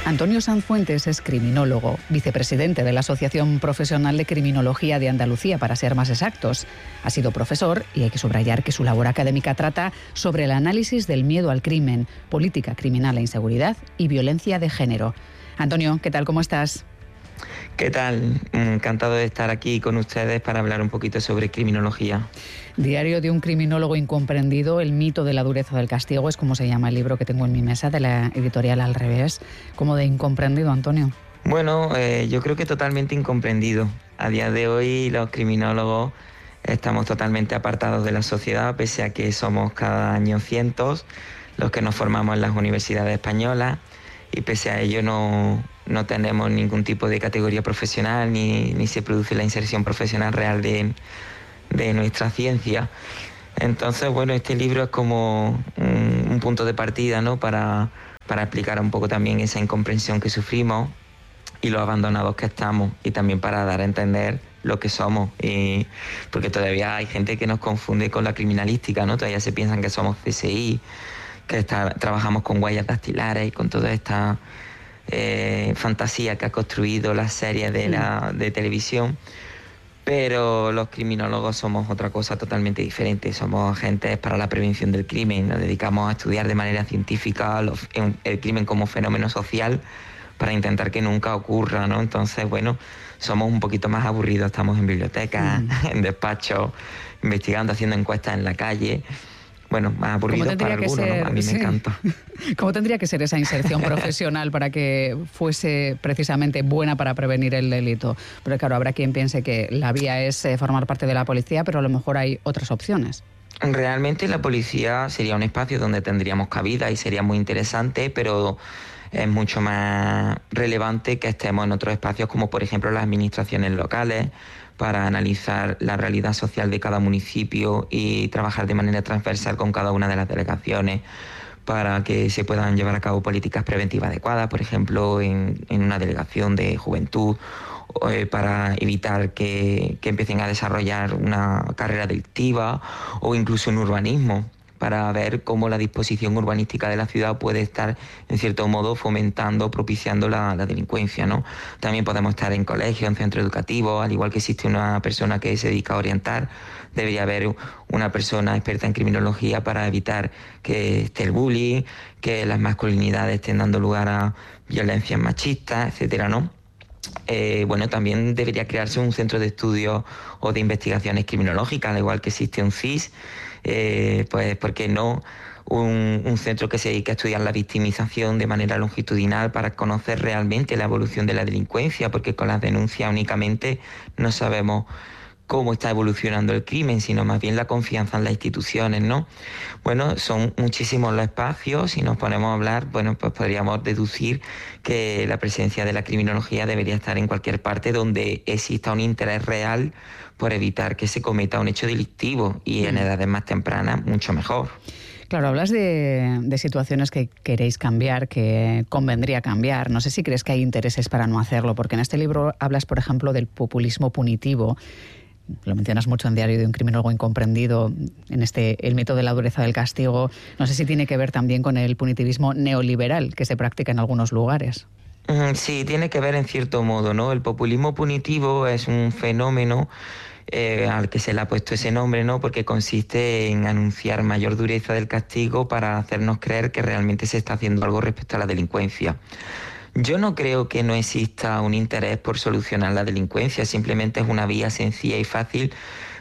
Antonio Sanfuentes es criminólogo, vicepresidente de la Asociación Profesional de Criminología de Andalucía, para ser más exactos. Ha sido profesor y hay que subrayar que su labor académica trata sobre el análisis del miedo al crimen, política criminal e inseguridad y violencia de género. Antonio, ¿qué tal? ¿Cómo estás? ¿Qué tal? Encantado de estar aquí con ustedes para hablar un poquito sobre criminología. Diario de un criminólogo incomprendido, el mito de la dureza del castigo, es como se llama el libro que tengo en mi mesa, de la editorial Al Revés. ¿Cómo de incomprendido, Antonio? Bueno, yo creo que totalmente incomprendido. A día de hoy los criminólogos estamos totalmente apartados de la sociedad, pese a que somos cada año cientos los que nos formamos en las universidades españolas, y pese a ello no tenemos ningún tipo de categoría profesional ni se produce la inserción profesional real de nuestra ciencia. Entonces, bueno, este libro es como un punto de partida, ¿no? para explicar un poco también esa incomprensión que sufrimos y los abandonados que estamos, y también para dar a entender lo que somos, porque todavía hay gente que nos confunde con la criminalística, ¿no? Todavía se piensan que somos CSI, que trabajamos con huellas dactilares y con toda esta fantasía que ha construido la serie de televisión. Pero los criminólogos somos otra cosa totalmente diferente. Somos agentes para la prevención del crimen. Nos dedicamos a estudiar de manera científica el crimen como fenómeno social para intentar que nunca ocurra, ¿no? Entonces, bueno, somos un poquito más aburridos. Estamos en bibliotecas, en despachos, investigando, haciendo encuestas en la calle. Bueno, más aburridos para algunos, ¿no? A mí me encanta. ¿Cómo tendría que ser esa inserción profesional para que fuese precisamente buena para prevenir el delito? Porque claro, habrá quien piense que la vía es formar parte de la policía, pero a lo mejor hay otras opciones. Realmente la policía sería un espacio donde tendríamos cabida y sería muy interesante, pero es mucho más relevante que estemos en otros espacios como por ejemplo las administraciones locales, para analizar la realidad social de cada municipio y trabajar de manera transversal con cada una de las delegaciones para que se puedan llevar a cabo políticas preventivas adecuadas, por ejemplo, en una delegación de juventud, para evitar que empiecen a desarrollar una carrera delictiva, o incluso en urbanismo, para ver cómo la disposición urbanística de la ciudad puede estar, en cierto modo, fomentando, propiciando la delincuencia, ¿no? También podemos estar en colegios, en centros educativos, al igual que existe una persona que se dedica a orientar, debería haber una persona experta en criminología para evitar que esté el bullying, que las masculinidades estén dando lugar a violencias machistas, etcétera, ¿no? Bueno, también debería crearse un centro de estudio o de investigaciones criminológicas, al igual que existe un CIS, pues ¿por qué no un centro que se dedique a estudiar la victimización de manera longitudinal para conocer realmente la evolución de la delincuencia? Porque con las denuncias únicamente no sabemos cómo está evolucionando el crimen, sino más bien la confianza en las instituciones, ¿no? Bueno, son muchísimos los espacios. Si nos ponemos a hablar, bueno, pues podríamos deducir que la presencia de la criminología debería estar en cualquier parte donde exista un interés real por evitar que se cometa un hecho delictivo, y en edades más tempranas mucho mejor. Claro, hablas de situaciones que queréis cambiar, que convendría cambiar. No sé si crees que hay intereses para no hacerlo, porque en este libro hablas, por ejemplo, del populismo punitivo. Lo mencionas mucho en Diario de un criminólogo incomprendido, en el mito de la dureza del castigo. No sé si tiene que ver también con el punitivismo neoliberal que se practica en algunos lugares. Sí, tiene que ver en cierto modo, ¿no? El populismo punitivo es un fenómeno al que se le ha puesto ese nombre, ¿no? Porque consiste en anunciar mayor dureza del castigo para hacernos creer que realmente se está haciendo algo respecto a la delincuencia. Yo no creo que no exista un interés por solucionar la delincuencia, simplemente es una vía sencilla y fácil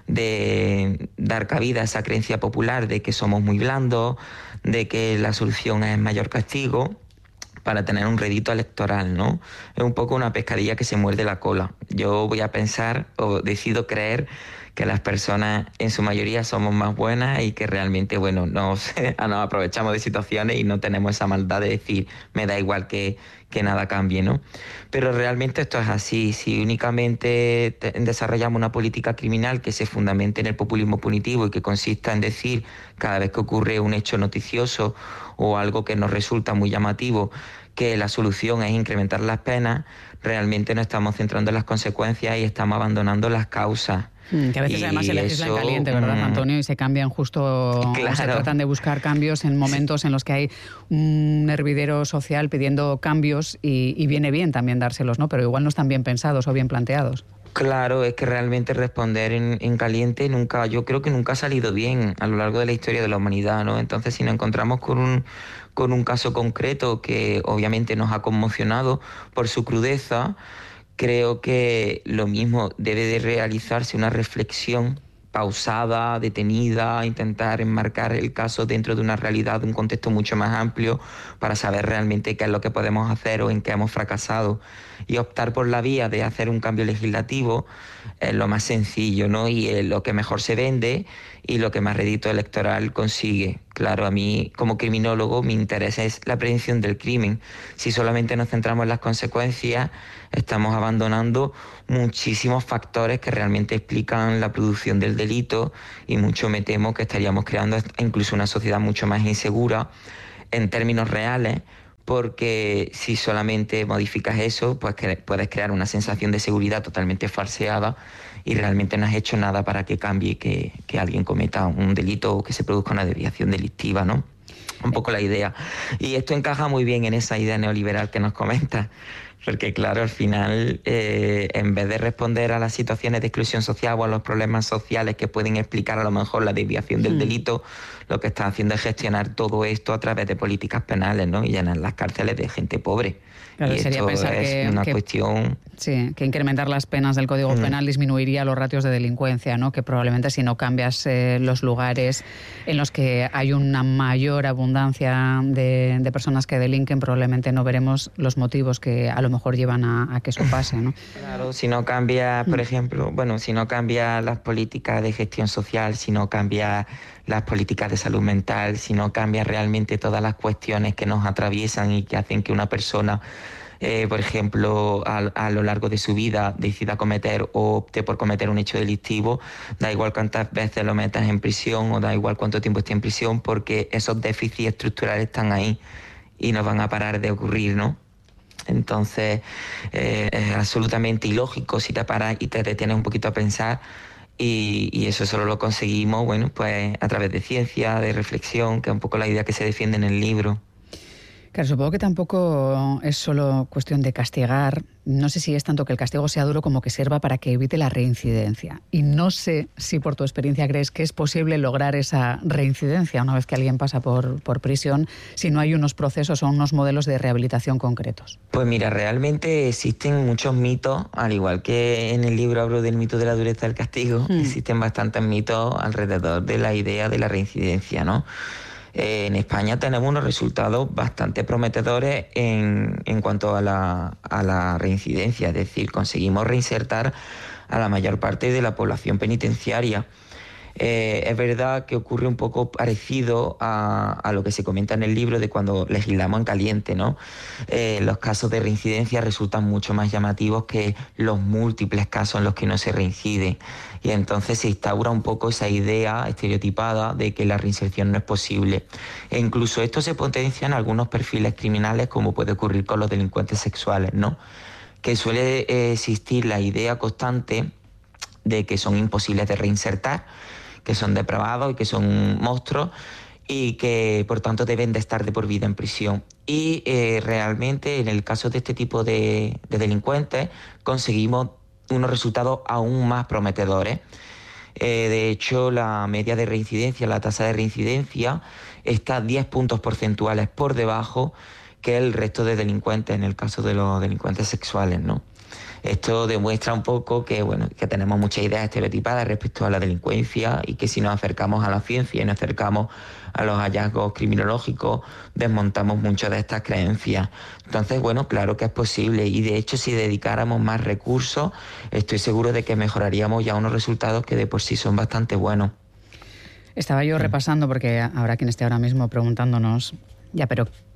de dar cabida a esa creencia popular de que somos muy blandos, de que la solución es mayor castigo, para tener un rédito electoral, ¿no? Es un poco una pescadilla que se muerde la cola. Yo voy a pensar, o decido creer, que las personas en su mayoría somos más buenas y que realmente, bueno, nos aprovechamos de situaciones y no tenemos esa maldad de decir, me da igual que nada cambie, ¿no? Pero realmente esto es así. Si únicamente desarrollamos una política criminal que se fundamente en el populismo punitivo y que consista en decir, cada vez que ocurre un hecho noticioso o algo que nos resulta muy llamativo, que la solución es incrementar las penas, realmente nos estamos centrando en las consecuencias y estamos abandonando las causas. Que a veces además se legisla en caliente, ¿verdad, Antonio? Y se cambian justo, claro. Se tratan de buscar cambios en momentos en los que hay un hervidero social pidiendo cambios y viene bien también dárselos, ¿no? Pero igual no están bien pensados o bien planteados. Claro, es que realmente responder en caliente yo creo que nunca ha salido bien a lo largo de la historia de la humanidad, ¿no? Entonces, si nos encontramos con un caso concreto que obviamente nos ha conmocionado por su crudeza, creo que lo mismo debe de realizarse una reflexión pausada, detenida, intentar enmarcar el caso dentro de una realidad, de un contexto mucho más amplio para saber realmente qué es lo que podemos hacer o en qué hemos fracasado. Y optar por la vía de hacer un cambio legislativo es lo más sencillo, ¿no? Y lo que mejor se vende y lo que más rédito electoral consigue. Claro, a mí como criminólogo mi interés es la prevención del crimen. Si solamente nos centramos en las consecuencias, estamos abandonando muchísimos factores que realmente explican la producción del delito y mucho me temo que estaríamos creando incluso una sociedad mucho más insegura en términos reales, porque si solamente modificas eso, pues puedes crear una sensación de seguridad totalmente falseada y realmente no has hecho nada para que cambie que alguien cometa un delito o que se produzca una desviación delictiva, ¿no? Un poco la idea. Y esto encaja muy bien en esa idea neoliberal que nos comentas, porque claro, al final, en vez de responder a las situaciones de exclusión social o a los problemas sociales que pueden explicar a lo mejor la desviación del delito, lo que está haciendo es gestionar todo esto a través de políticas penales, ¿no? Y llenar las cárceles de gente pobre. Claro, y sería esto pensar es una cuestión... Sí, que incrementar las penas del Código Penal disminuiría los ratios de delincuencia, ¿no? Que probablemente si no cambias los lugares en los que hay una mayor abundancia de personas que delinquen, probablemente no veremos los motivos que a lo mejor llevan a que eso pase, ¿no? Claro, si no cambia, por ejemplo, si no cambia las políticas de gestión social, si no cambia las políticas de salud mental, si no cambia realmente todas las cuestiones que nos atraviesan y que hacen que una persona, por ejemplo, a lo largo de su vida decida cometer o opte por cometer un hecho delictivo, da igual cuántas veces lo metas en prisión o da igual cuánto tiempo esté en prisión, porque esos déficits estructurales están ahí y no van a parar de ocurrir, ¿no? Entonces, es absolutamente ilógico si te paras y te detienes un poquito a pensar. Y eso solo lo conseguimos, pues a través de ciencia, de reflexión, que es un poco la idea que se defiende en el libro. Claro, supongo que tampoco es solo cuestión de castigar. No sé si es tanto que el castigo sea duro como que sirva para que evite la reincidencia. Y no sé si por tu experiencia crees que es posible lograr esa reincidencia una vez que alguien pasa por prisión, si no hay unos procesos o unos modelos de rehabilitación concretos. Pues mira, realmente existen muchos mitos, al igual que en el libro hablo del mito de la dureza del castigo, existen bastantes mitos alrededor de la idea de la reincidencia, ¿no? En España tenemos unos resultados bastante prometedores en cuanto a la reincidencia, es decir, conseguimos reinsertar a la mayor parte de la población penitenciaria. Es verdad que ocurre un poco parecido a lo que se comenta en el libro de cuando legislamos en caliente, ¿no? Los casos de reincidencia resultan mucho más llamativos que los múltiples casos en los que no se reincide. Y entonces se instaura un poco esa idea estereotipada de que la reinserción no es posible. E incluso esto se potencia en algunos perfiles criminales, como puede ocurrir con los delincuentes sexuales, ¿no? Que suele existir la idea constante de que son imposibles de reinsertar, que son depravados y que son monstruos y que por tanto deben de estar de por vida en prisión. Y realmente en el caso de este tipo de delincuentes conseguimos unos resultados aún más prometedores. De hecho, la media de reincidencia, la tasa de reincidencia, está 10 puntos porcentuales por debajo que el resto de delincuentes, en el caso de los delincuentes sexuales, ¿no? Esto demuestra un poco que tenemos muchas ideas estereotipadas respecto a la delincuencia y que si nos acercamos a la ciencia y nos acercamos a los hallazgos criminológicos, desmontamos muchas de estas creencias. Entonces, claro que es posible y de hecho si dedicáramos más recursos, estoy seguro de que mejoraríamos ya unos resultados que de por sí son bastante buenos. Estaba yo repasando porque habrá quien esté ahora mismo preguntándonos, ya, pero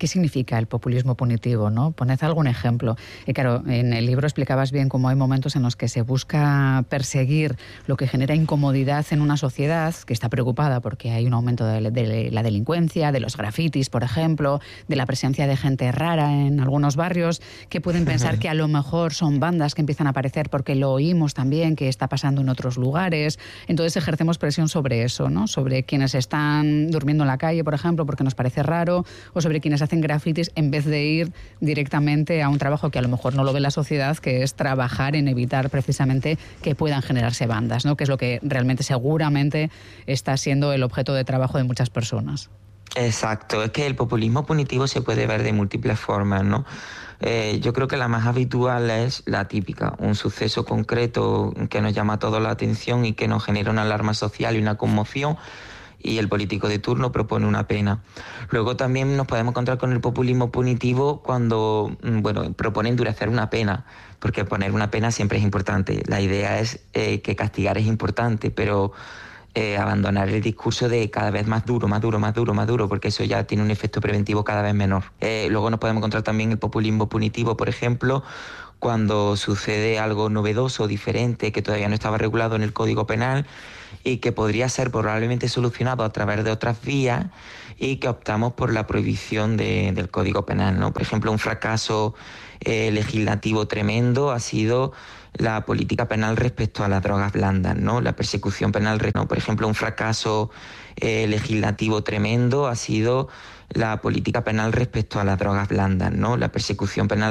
¿Qué significa el populismo punitivo, ¿no? Poned algún ejemplo. Y claro, en el libro explicabas bien cómo hay momentos en los que se busca perseguir lo que genera incomodidad en una sociedad que está preocupada porque hay un aumento de la delincuencia, de los grafitis, por ejemplo, de la presencia de gente rara en algunos barrios, que pueden pensar que a lo mejor son bandas que empiezan a aparecer porque lo oímos también que está pasando en otros lugares. Entonces ejercemos presión sobre eso, ¿no? Sobre quienes están durmiendo en la calle, por ejemplo, porque nos parece raro, o sobre quienes hacen grafitis en vez de ir directamente a un trabajo que a lo mejor no lo ve la sociedad, que es trabajar en evitar precisamente que puedan generarse bandas, ¿no? Que es lo que realmente seguramente está siendo el objeto de trabajo de muchas personas. Exacto, es que el populismo punitivo se puede ver de múltiples formas, ¿no? Yo creo que la más habitual es la típica, un suceso concreto que nos llama a todos la atención y que nos genera una alarma social y una conmoción, y el político de turno propone una pena. Luego también nos podemos encontrar con el populismo punitivo cuando, propone endurecer una pena, porque poner una pena siempre es importante. La idea es que castigar es importante, pero abandonar el discurso de cada vez más duro, más duro, más duro, más duro, porque eso ya tiene un efecto preventivo cada vez menor. Luego nos podemos encontrar también el populismo punitivo, por ejemplo, cuando sucede algo novedoso, diferente, que todavía no estaba regulado en el Código Penal y que podría ser probablemente solucionado a través de otras vías, y que optamos por la prohibición del Código Penal, ¿no? Por ejemplo, un fracaso legislativo tremendo ha sido la política penal respecto a las drogas blandas, ¿no? La persecución penal, ¿no? Por ejemplo, un fracaso legislativo tremendo ha sido la política penal respecto a las drogas blandas, ¿no? La persecución penal